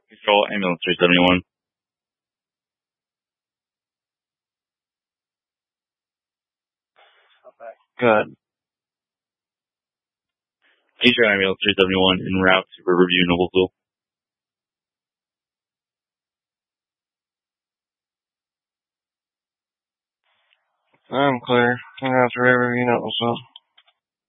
Control ambulance 371. Good. Eastern ambulance 371 en route to Riverview Noblesville. I'm clear. I'm out to Riverview Noblesville.